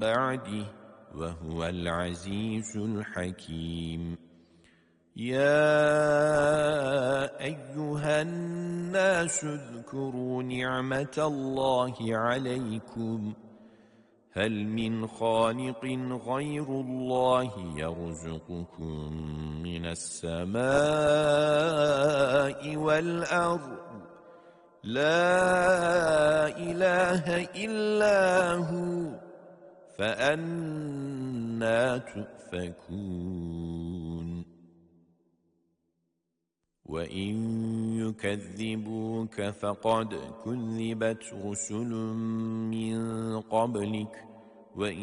بعده وهو العزيز الحكيم يا أيها الناس اذكروا نعمة الله عليكم هل من خالق غير الله يرزقكم من السماء والأرض لا إله إلا هو فأنى تؤفكون وإن يكذبوك فقد كذبت رسل من قبلك وإن